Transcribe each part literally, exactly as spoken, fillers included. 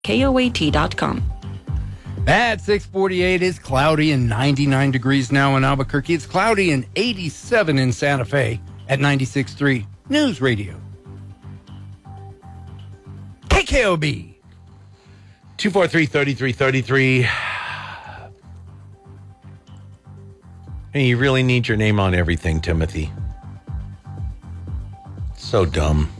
K O A T dot com. At six forty-eight, it's cloudy and ninety-nine degrees now in Albuquerque. It's cloudy and eighty-seven in Santa Fe at ninety-six point three News Radio. K K O B. two four three, three three three three. Hey, you really need your name on everything, Timothy. So dumb.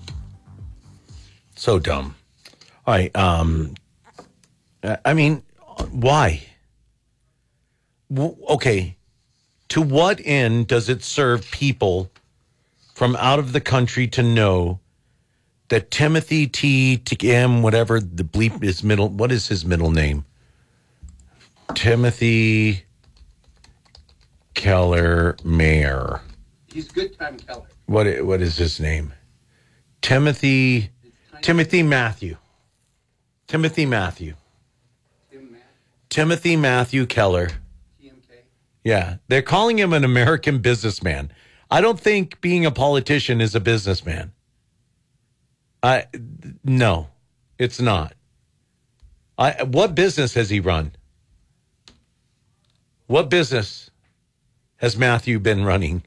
So dumb. All right. Um, I mean, why? W- okay. To what end does it serve people from out of the country to know that Timothy T. T M, whatever the bleep is middle, what is his middle name? Timothy Keller Mayer. He's good time Keller. What what is his name? Timothy Timothy Matthew. Timothy Matthew. Tim Matt. Timothy Matthew Keller. T M K. Yeah, they're calling him an American businessman. I don't think being a politician is a businessman. I no, it's not. I what business has he run? What business has Matthew been running?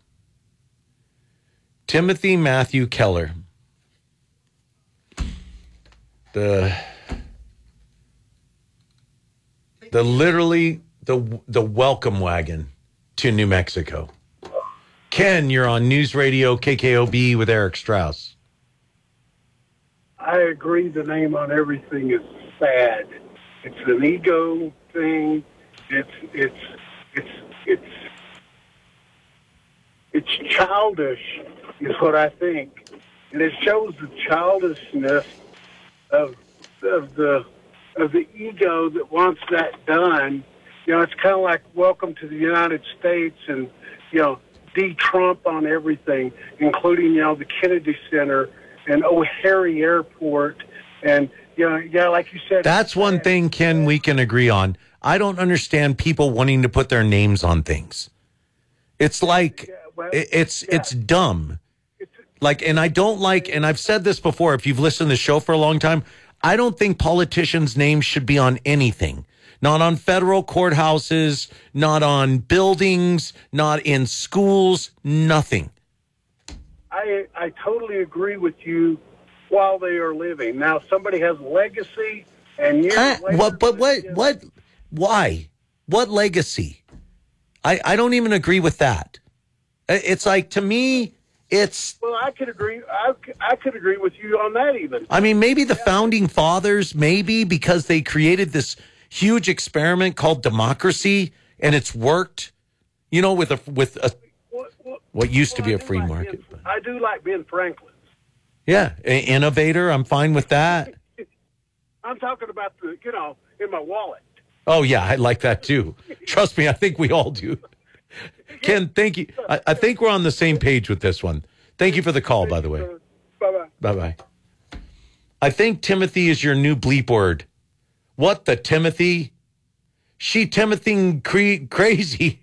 Timothy Matthew Keller. The the literally the the welcome wagon to New Mexico. Ken, you're on News Radio K K O B with Eric Strauss. I agree the name on everything is sad. It's an ego thing. It's it's it's it's it's childish is what I think. And it shows the childishness of of the of the ego that wants that done. You know, it's kind of like welcome to the United States and, you know, de-Trump on everything, including, you know, the Kennedy Center and O'Hare Airport. And, you know, yeah, like you said. That's one thing, Ken, we can agree on. I don't understand people wanting to put their names on things. It's like, Yeah, well, it's yeah. it's dumb. Like, and I don't like, and I've said this before, if you've listened to the show for a long time, I don't think politicians' names should be on anything. Not on federal courthouses, not on buildings, not in schools, nothing. I I totally agree with you while they are living. Now, somebody has legacy, and years Uh, later, what, but what, you know, what, why? What legacy? I, I don't even agree with that. It's like, to me, it's, Well, I could agree. I, I could agree with you on that even. I mean, maybe the founding fathers, maybe because they created this huge experiment called democracy and it's worked, you know, with a, with a, What, what, what used to well, be I a do free like market. Ben, I do like Ben Franklin. Yeah. A- innovator. I'm fine with that. I'm talking about the, you know, in my wallet. Oh, yeah. I like that too. Trust me. I think we all do. Ken, thank you. I, I think we're on the same page with this one. Thank you for the call, by the way. Bye-bye. Bye-bye. I think Timothy is your new bleep word. What the Timothy? She Timothy cre- crazy.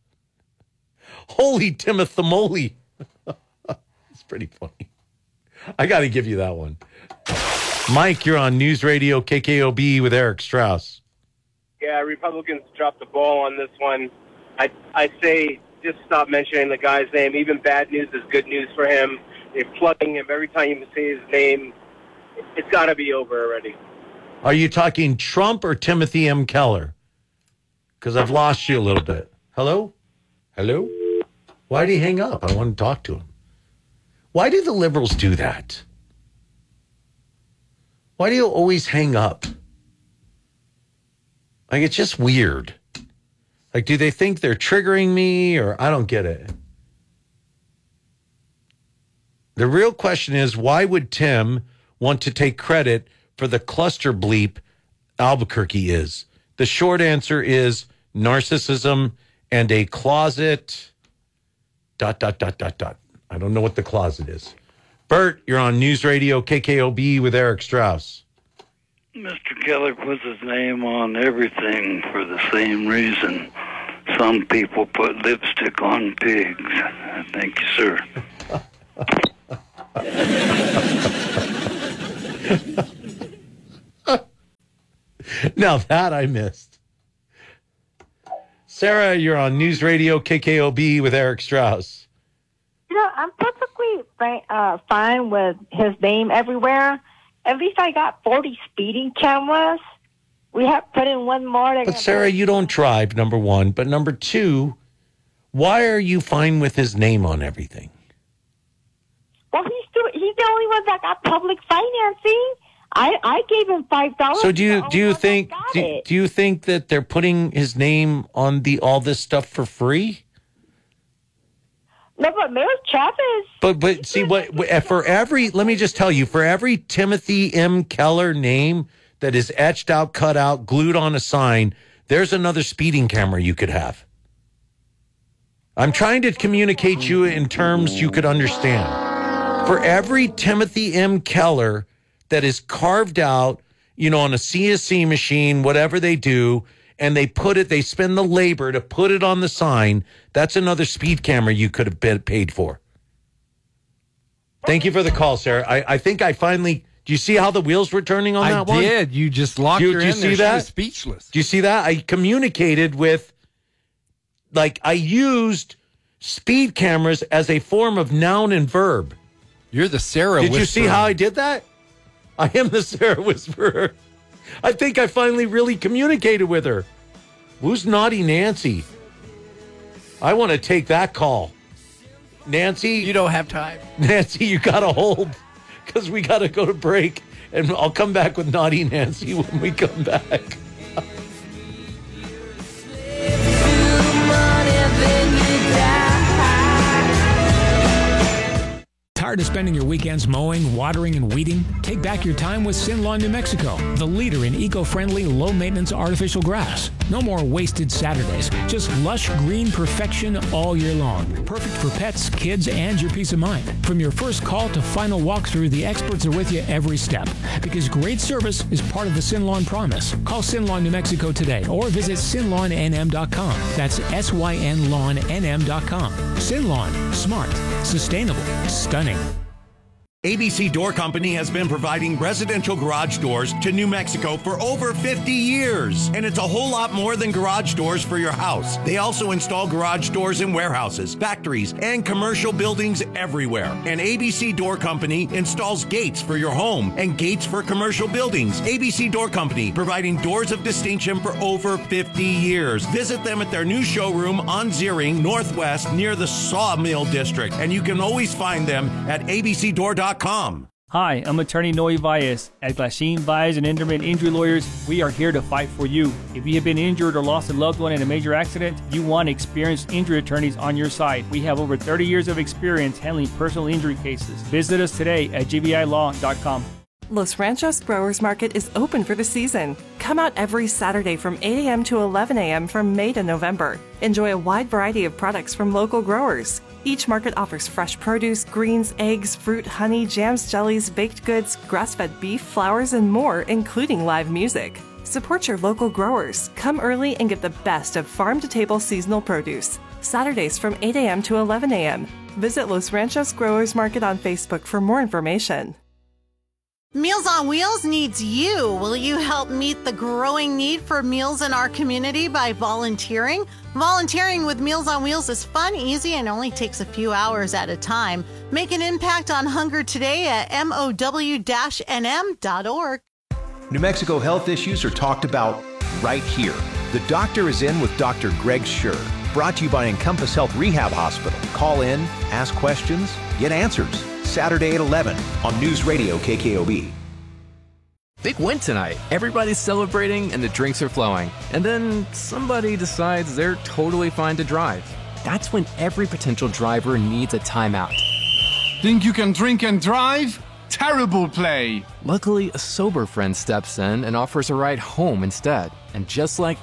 Holy Timothy. It's pretty funny. I got to give you that one. Mike, you're on News Radio K K O B with Eric Strauss. Yeah, Republicans dropped the ball on this one. I I say just stop mentioning the guy's name. Even bad news is good news for him. They're plugging him every time you say his name. It's got to be over already. Are you talking Trump or Timothy M. Keller? Because I've lost you a little bit. Hello? Hello? Why did he hang up? I want to talk to him. Why do the liberals do that? Why do you always hang up? Like, it's just weird. Like, do they think they're triggering me, or I don't get it. The real question is, why would Tim want to take credit for the cluster bleep Albuquerque is? The short answer is narcissism and a closet dot, dot, dot, dot, dot. I don't know what the closet is. Bert, you're on News Radio K K O B with Eric Strauss. Mister Keller puts his name on everything for the same reason. Some people put lipstick on pigs. Thank you, sir. Now that I missed. Sarah, you're on News Radio K K O B with Eric Strauss. You know, I'm perfectly fi- uh, fine with his name everywhere. At least I got forty speeding cameras. We have put in one more. But Sarah, you don't drive, number one. But number two, why are you fine with his name on everything? Well, he's the, he's the only one that got public financing. I, I gave him five dollars. So do you do you think do, do you think that they're putting his name on the all this stuff for free? No, but Mayor Chavez. But but see what for every let me just tell you for every Timothy M. Keller name that is etched out, cut out, glued on a sign, there's another speeding camera you could have. I'm trying to communicate you in terms you could understand. For every Timothy M. Keller that is carved out, you know, on a C S C machine, whatever they do, and they put it, they spend the labor to put it on the sign, that's another speed camera you could have been paid for. Thank you for the call, Sarah. I, I think I finally... Do you see how the wheels were turning on I that one? I did. You just locked do, her do you in see there. that? She was speechless. Do you see that? I communicated with, like, I used speed cameras as a form of noun and verb. You're the Sarah Did whisperer. you see how I did that? I am the Sarah whisperer. I think I finally really communicated with her. Who's Naughty Nancy? I want to take that call. Nancy. You don't have time. Nancy, you got to hold because we got to go to break. And I'll come back with Naughty Nancy when we come back. Tired of spending your weekends mowing, watering, and weeding? Take back your time with Sinlawn, New Mexico, the leader in eco-friendly, low-maintenance artificial grass. No more wasted Saturdays, just lush green perfection all year long. Perfect for pets, kids, and your peace of mind. From your first call to final walkthrough, the experts are with you every step. Because great service is part of the Sinlawn promise. Call Sinlawn, New Mexico today or visit sin lawn n m dot com. That's S Y N lawn N M dot com. Sinlawn, smart, sustainable, stunning. A B C Door Company has been providing residential garage doors to New Mexico for over fifty years. And it's a whole lot more than garage doors for your house. They also install garage doors in warehouses, factories, and commercial buildings everywhere. And A B C Door Company installs gates for your home and gates for commercial buildings. A B C Door Company, providing doors of distinction for over fifty years. Visit them at their new showroom on Ziering Northwest near the Sawmill District. And you can always find them at a b c door dot com. Hi, I'm attorney Noe Valles. At Glasheen, Valles and Intermittent Injury Lawyers, we are here to fight for you. If you have been injured or lost a loved one in a major accident, you want experienced injury attorneys on your side. We have over thirty years of experience handling personal injury cases. Visit us today at g b i law dot com. Los Ranchos Growers Market is open for the season. Come out every Saturday from eight a.m. to eleven a.m. from May to November. Enjoy a wide variety of products from local growers. Each market offers fresh produce, greens, eggs, fruit, honey, jams, jellies, baked goods, grass-fed beef, flowers, and more, including live music. Support your local growers. Come early and get the best of farm-to-table seasonal produce. Saturdays from eight a.m. to eleven a.m. Visit Los Ranchos Growers Market on Facebook for more information. Meals on Wheels needs you. Will you help meet the growing need for meals in our community by volunteering? Volunteering with Meals on Wheels is fun, easy, and only takes a few hours at a time. Make an impact on hunger today at M O W N M dot org. New Mexico health issues are talked about right here. The Doctor is In with Doctor Greg Schur. Brought to you by Encompass Health Rehab Hospital. Call in, ask questions, get answers. Saturday at eleven on News Radio K K O B. Big win tonight. Everybody's celebrating and the drinks are flowing. And then somebody decides they're totally fine to drive. That's when every potential driver needs a timeout. Think you can drink and drive? Terrible play. Luckily, a sober friend steps in and offers a ride home instead. And just like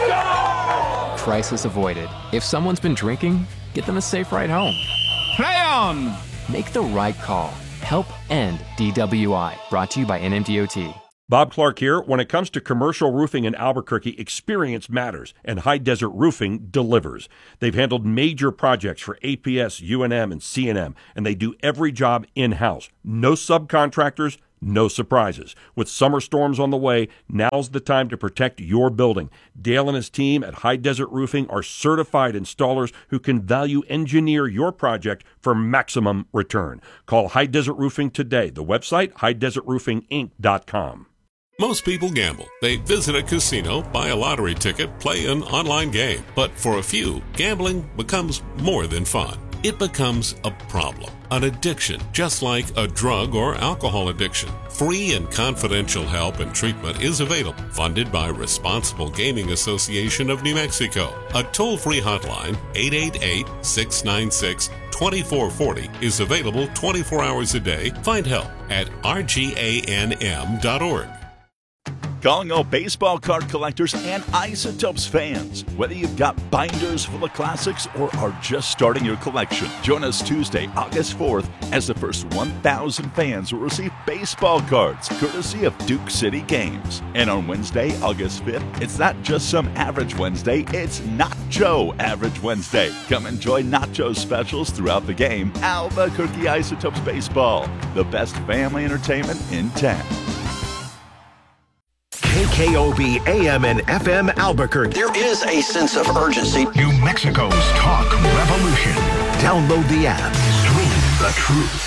that, crisis avoided. If someone's been drinking, get them a safe ride home. Play on! Make the right call. Help end D W I. Brought to you by N M D O T. Bob Clark here. When it comes to commercial roofing in Albuquerque, experience matters, and High Desert Roofing delivers. They've handled major projects for A P S, U N M, and C N M, and they do every job in-house. No subcontractors, no surprises. With summer storms on the way, now's the time to protect your building. Dale and his team at High Desert Roofing are certified installers who can value engineer your project for maximum return. Call High Desert Roofing today. The website, high desert roofing inc dot com. Most people gamble. They visit a casino, buy a lottery ticket, play an online game. But for a few, gambling becomes more than fun. It becomes a problem, an addiction, just like a drug or alcohol addiction. Free and confidential help and treatment is available, funded by Responsible Gaming Association of New Mexico. A toll-free hotline, eight eight eight, six nine six, two four four zero, is available twenty-four hours a day. Find help at r g a n m dot org. Calling all baseball card collectors and Isotopes fans. Whether you've got binders full of classics or are just starting your collection, join us Tuesday, August fourth, as the first one thousand fans will receive baseball cards, courtesy of Duke City Games. And on Wednesday, August fifth, it's not just some average Wednesday, it's Nacho Average Wednesday. Come enjoy Nacho specials throughout the game. Albuquerque Isotopes Baseball, the best family entertainment in town. K K O B A M and F M Albuquerque. There is a sense of urgency. New Mexico's talk revolution. Download the app. Stream the truth.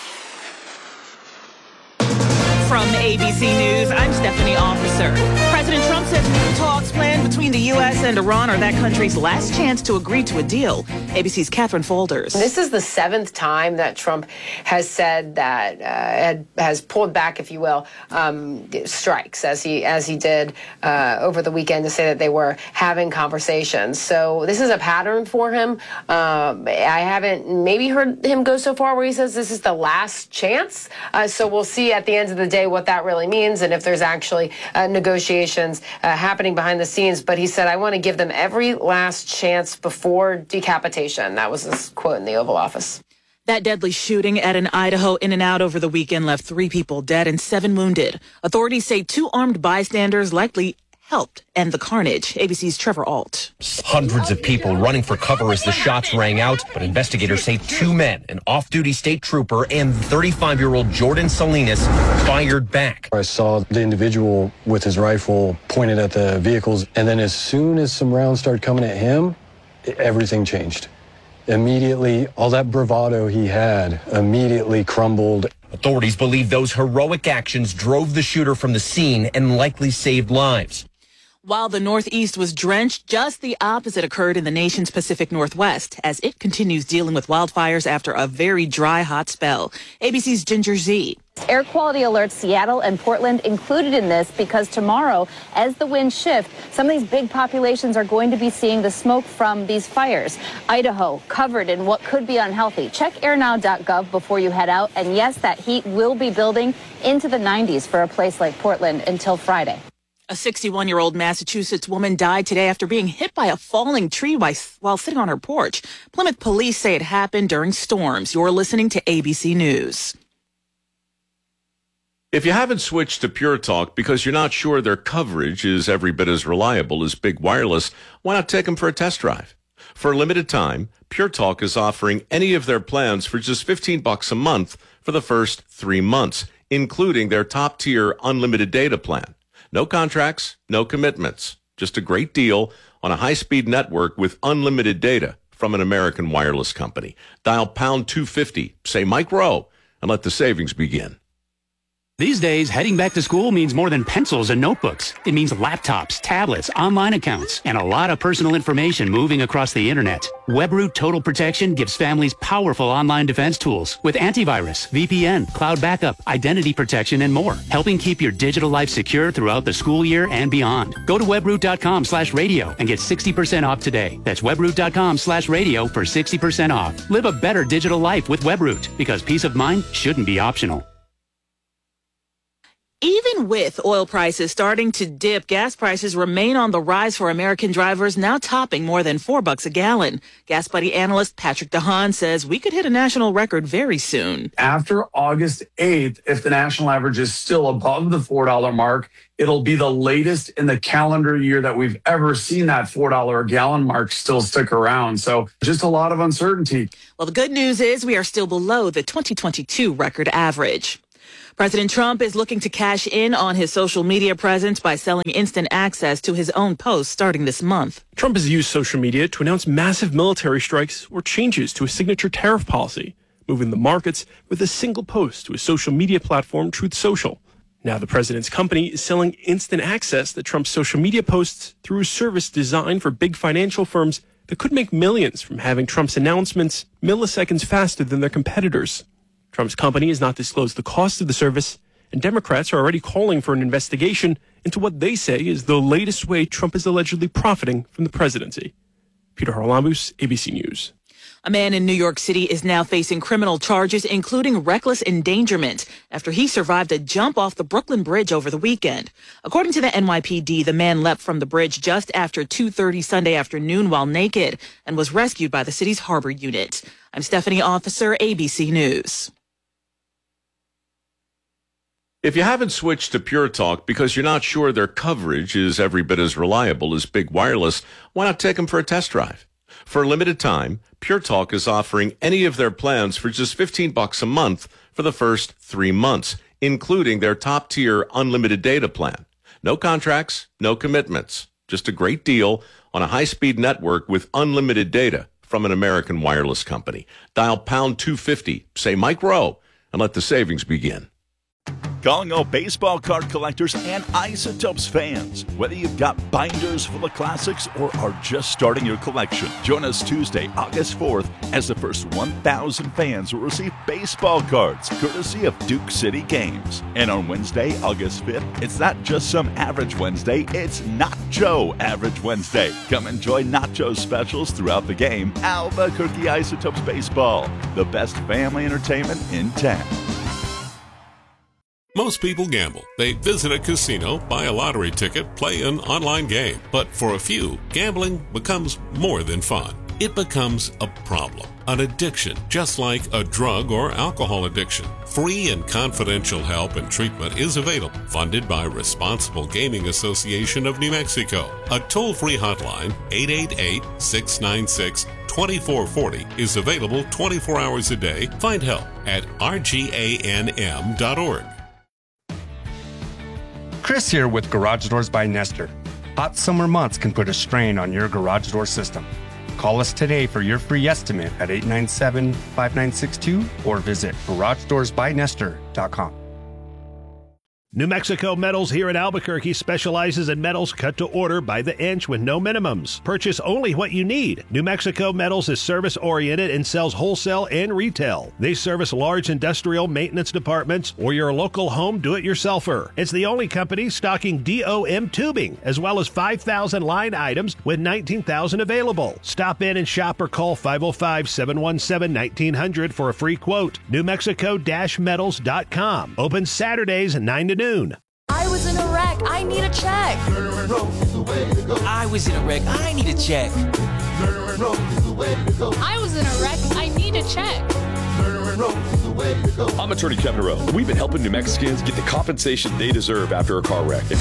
From A B C News, I'm Stephanie Officer. President Trump says new talks planned between the U S and Iran are that country's last chance to agree to a deal. A B C's Catherine Folders. This is the seventh time that Trump has said that, uh, had, has pulled back, if you will, um, strikes, as he as he did uh, over the weekend to say that they were having conversations. So this is a pattern for him. Um, I haven't maybe heard him go so far where he says this is the last chance. Uh, so we'll see at the end of the day what that really means and if there's actually uh, negotiations uh, happening behind the scenes. But he said, I want to give them every last chance before decapitation. That was his quote in the Oval Office. That deadly shooting at an Idaho In-N-Out over the weekend left three people dead and seven wounded. Authorities say two armed bystanders likely helped end the carnage. A B C's Trevor Ault. Hundreds of people running for cover as the shots rang out, but investigators say two men, an off-duty state trooper and thirty-five-year-old Jordan Salinas, fired back. I saw the individual with his rifle pointed at the vehicles, and then as soon as some rounds started coming at him, everything changed. Immediately, all that bravado he had immediately crumbled. Authorities believe those heroic actions drove the shooter from the scene and likely saved lives. While the Northeast was drenched, just the opposite occurred in the nation's Pacific Northwest as it continues dealing with wildfires after a very dry, hot spell. A B C's Ginger Z. Air quality alerts, Seattle and Portland included in this because tomorrow, as the winds shift, some of these big populations are going to be seeing the smoke from these fires. Idaho covered in what could be unhealthy. Check air now dot gov before you head out. And yes, that heat will be building into the nineties for a place like Portland until Friday. A sixty-one-year-old Massachusetts woman died today after being hit by a falling tree while sitting on her porch. Plymouth police say it happened during storms. You're listening to A B C News. If you haven't switched to Pure Talk because you're not sure their coverage is every bit as reliable as Big Wireless, why not take them for a test drive? For a limited time, Pure Talk is offering any of their plans for just fifteen bucks a month for the first three months, including their top-tier unlimited data plan. No contracts, no commitments. Just a great deal on a high-speed network with unlimited data from an American wireless company. Dial pound two fifty, say Mike Rowe, and let the savings begin. These days, heading back to school means more than pencils and notebooks. It means laptops, tablets, online accounts, and a lot of personal information moving across the internet. WebRoot Total Protection gives families powerful online defense tools with antivirus, V P N, cloud backup, identity protection, and more, helping keep your digital life secure throughout the school year and beyond. Go to webroot.com slash radio and get sixty percent off today. That's webroot.com slash radio for sixty percent off. Live a better digital life with WebRoot, because peace of mind shouldn't be optional. Even with oil prices starting to dip, gas prices remain on the rise for American drivers, now topping more than four bucks a gallon. Gas Buddy analyst Patrick DeHaan says we could hit a national record very soon. After August eighth, if the national average is still above the four dollar mark, it'll be the latest in the calendar year that we've ever seen that four dollar a gallon mark still stick around. So just a lot of uncertainty. Well, the good news is we are still below the twenty twenty-two record average. President Trump is looking to cash in on his social media presence by selling instant access to his own posts starting this month. Trump has used social media to announce massive military strikes or changes to his signature tariff policy, moving the markets with a single post to his social media platform, Truth Social. Now the president's company is selling instant access to Trump's social media posts through a service designed for big financial firms that could make millions from having Trump's announcements milliseconds faster than their competitors. Trump's company has not disclosed the cost of the service, and Democrats are already calling for an investigation into what they say is the latest way Trump is allegedly profiting from the presidency. Peter Harlambous, A B C News. A man in New York City is now facing criminal charges, including reckless endangerment, after he survived a jump off the Brooklyn Bridge over the weekend. According to the N Y P D, the man leapt from the bridge just after two thirty Sunday afternoon while naked and was rescued by the city's harbor unit. I'm Stephanie Officer, A B C News. If you haven't switched to Pure Talk because you're not sure their coverage is every bit as reliable as Big Wireless, why not take them for a test drive? For a limited time, Pure Talk is offering any of their plans for just fifteen bucks a month for the first three months, including their top-tier unlimited data plan. No contracts, no commitments, just a great deal on a high-speed network with unlimited data from an American wireless company. Dial pound two fifty, say Mike Rowe, and let the savings begin. Calling all baseball card collectors and Isotopes fans. Whether you've got binders full of classics or are just starting your collection, join us Tuesday, August fourth, as the first one thousand fans will receive baseball cards, courtesy of Duke City Games. And on Wednesday, August fifth, it's not just some average Wednesday, it's Nacho Average Wednesday. Come enjoy Nacho specials throughout the game. Albuquerque Isotopes Baseball, the best family entertainment in town. Most people gamble. They visit a casino, buy a lottery ticket, play an online game. But for a few, gambling becomes more than fun. It becomes a problem, an addiction, just like a drug or alcohol addiction. Free and confidential help and treatment is available, funded by Responsible Gaming Association of New Mexico. A toll-free hotline, eight eight eight, six nine six, two four four zero, is available twenty-four hours a day. Find help at R G A N M dot org. Chris here with Garage Doors by Nestor. Hot summer months can put a strain on your garage door system. Call us today for your free estimate at eight nine seven, five nine six two or visit garage doors by nestor dot com. New Mexico Metals here in Albuquerque specializes in metals cut to order by the inch with no minimums. Purchase only what you need. New Mexico Metals is service-oriented and sells wholesale and retail. They service large industrial maintenance departments or your local home do-it-yourselfer. It's the only company stocking D O M tubing, as well as five thousand line items with nineteen thousand available. Stop in and shop or call five oh five, seven one seven, nineteen hundred for a free quote. New Mexico Metals dot com. Open Saturdays nine to noon. I was in a wreck. I need a check. I was in a wreck. I need a check. I was in a wreck. I need a check. I'm attorney Kevin Rowe. We've been helping New Mexicans get the compensation they deserve after a car wreck. If